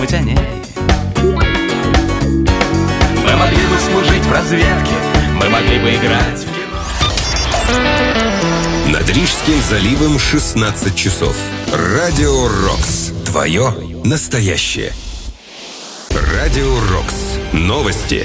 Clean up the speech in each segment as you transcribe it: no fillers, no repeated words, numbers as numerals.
Тяней. Мы могли бы служить в разведке, мы могли бы играть в кино. Над Рижским заливом 16 часов. Радио Рокс. Твое настоящее. Радио Рокс. Новости.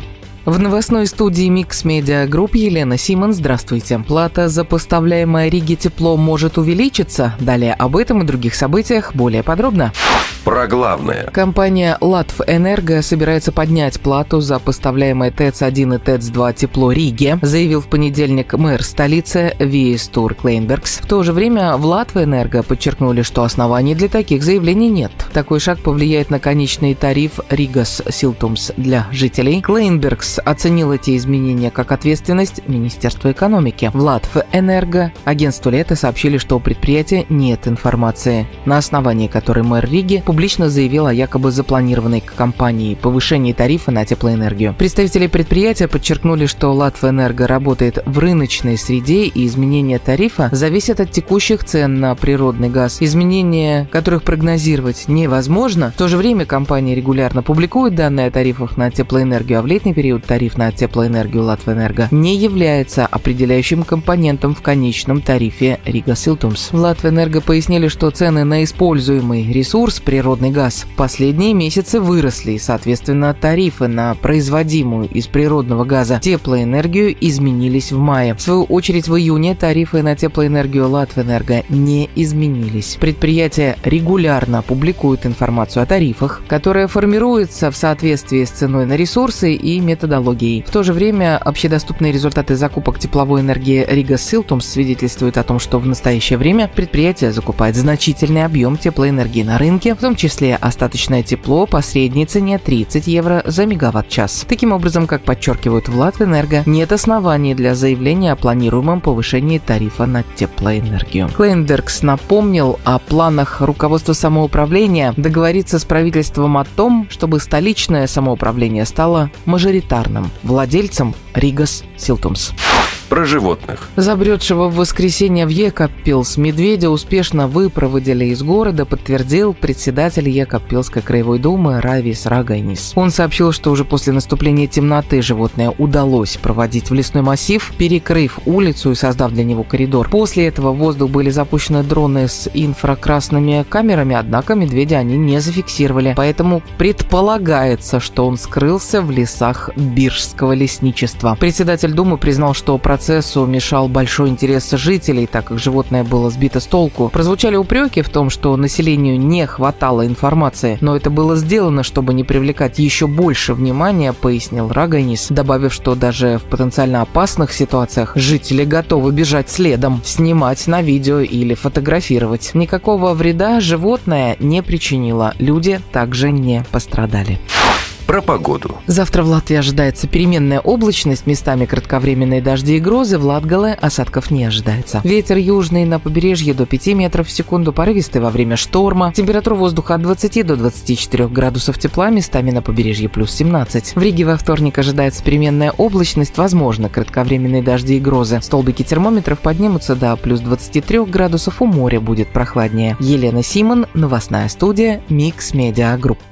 В новостной студии Mix Media Group Елена Симон. Здравствуйте. Плата за поставляемое Риге тепло может увеличиться. Далее об этом и других событиях более подробно. Про главное. Компания Латвэнерго собирается поднять плату за поставляемое ТЭЦ-1 и ТЭЦ-2 тепло Риге, заявил в понедельник мэр столицы Виестур Клейнбергс. В то же время в Латвэнерго подчеркнули, что оснований для таких заявлений нет. Такой шаг повлияет на конечный тариф Ригас Силтумс для жителей. Клейнбергс оценил эти изменения как ответственность Министерства экономики. В Латвэнерго агентству Лето сообщили, что у предприятия нет информации, на основании которой мэр Риги публично заявил о якобы запланированной компанией повышении тарифа на теплоэнергию. Представители предприятия подчеркнули, что Латвэнерго работает в рыночной среде и изменения тарифа зависят от текущих цен на природный газ, изменения которых прогнозировать невозможно. В то же время компания регулярно публикует данные о тарифах на теплоэнергию, а в летний период тариф на теплоэнергию Латвэнерго не является определяющим компонентом в конечном тарифе Рига Силтумс. В Латвэнерго пояснили, что цены на используемый ресурс природный газ в последние месяцы выросли, и, соответственно, тарифы на производимую из природного газа теплоэнергию изменились в мае. В свою очередь, в июне тарифы на теплоэнергию Латвэнерго не изменились. Предприятие регулярно публикует информацию о тарифах, которая формируется в соответствии с ценой на ресурсы и методологией. В то же время общедоступные результаты закупок тепловой энергии Рига Силтумс свидетельствуют о том, что в настоящее время предприятие закупает значительный объем теплоэнергии на рынке, в том числе остаточное тепло по средней цене 30 евро за мегаватт-час. Таким образом, как подчеркивают в Латвэнерго, нет оснований для заявления о планируемом повышении тарифа на теплоэнергию. Клейнбергс напомнил о планах руководства самоуправления договориться с правительством о том, чтобы столичное самоуправление стало мажоритарным владельцем Ригас Силтумс. Про животных. Забредшего в воскресенье в Екаппилс медведя успешно выпроводили из города, подтвердил председатель Екаппилской краевой думы Равис Рагайнис. Он сообщил, что уже после наступления темноты животное удалось проводить в лесной массив, перекрыв улицу и создав для него коридор. После этого в воздух были запущены дроны с инфракрасными камерами, однако медведя они не зафиксировали, поэтому предполагается, что он скрылся в лесах Биржского лесничества. Председатель думы признал, что процессу мешал большой интерес жителей, так как животное было сбито с толку. Прозвучали упреки в том, что населению не хватало информации, но это было сделано, чтобы не привлекать еще больше внимания, пояснил Рагайнис, добавив, что даже в потенциально опасных ситуациях жители готовы бежать следом, снимать на видео или фотографировать. Никакого вреда животное не причинило, люди также не пострадали. Про погоду. Завтра в Латвии ожидается переменная облачность, местами кратковременные дожди и грозы, в Латгале осадков не ожидается. Ветер южный на побережье до 5 метров в секунду, порывистый во время шторма. Температура воздуха от 20 до 24 градусов тепла, местами на побережье плюс 17. В Риге во вторник ожидается переменная облачность, возможно кратковременные дожди и грозы. Столбики термометров поднимутся до плюс 23 градусов, у моря будет прохладнее. Елена Симон, новостная студия Mix Media Group.